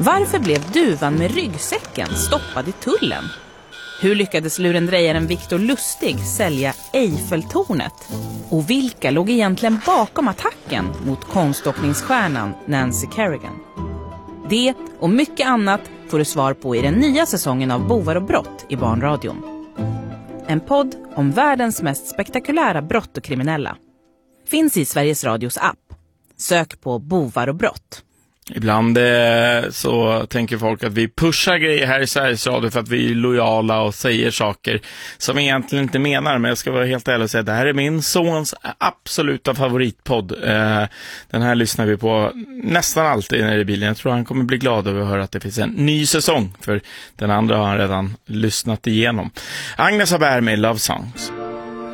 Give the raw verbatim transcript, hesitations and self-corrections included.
Varför blev duvan med ryggsäcken stoppad i tullen? Hur lyckades lurendrejaren Victor Lustig sälja Eiffeltornet? Och vilka låg egentligen bakom attacken mot konståkningsstjärnan Nancy Kerrigan? Det och mycket annat får du svar på i den nya säsongen av Bovar och brott i Barnradion. En podd om världens mest spektakulära brott och kriminella. Finns i Sveriges Radios app. Sök på Bovar och brott. Ibland eh, så tänker folk att vi pushar grejer här i Sveriges Radio för att vi är lojala och säger saker som vi egentligen inte menar. Men jag ska vara helt ärlig och säga att det här är min sons absoluta favoritpodd. Eh, den här lyssnar vi på nästan alltid när det är i bilen. Jag tror han kommer bli glad över att höra att det finns en ny säsong. För den andra har han redan lyssnat igenom. Agnes Haber med Love Songs.